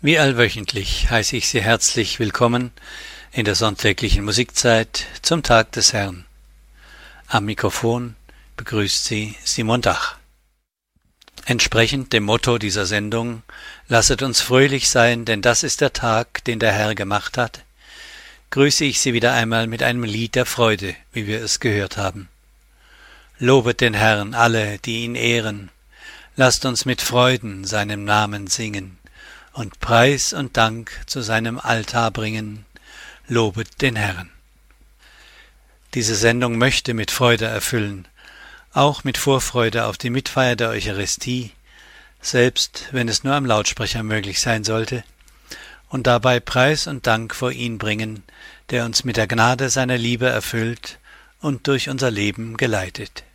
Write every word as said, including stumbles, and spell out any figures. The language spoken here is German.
Wie allwöchentlich heiße ich Sie herzlich willkommen in der sonntäglichen Musikzeit zum Tag des Herrn. Am Mikrofon begrüßt Sie Simon Dach. Entsprechend dem Motto dieser Sendung lasset uns fröhlich sein, denn das ist der Tag, den der Herr gemacht hat, grüße ich Sie wieder einmal mit einem Lied der Freude, wie wir es gehört haben. Lobet den Herrn alle, die ihn ehren, lasst uns mit Freuden seinem Namen singen und Preis und Dank zu seinem Altar bringen, lobet den Herrn. Diese Sendung möchte mit Freude erfüllen, auch mit Vorfreude auf die Mitfeier der Eucharistie, selbst wenn es nur am Lautsprecher möglich sein sollte, und dabei Preis und Dank vor ihn bringen, der uns mit der Gnade seiner Liebe erfüllt und durch unser Leben geleitet.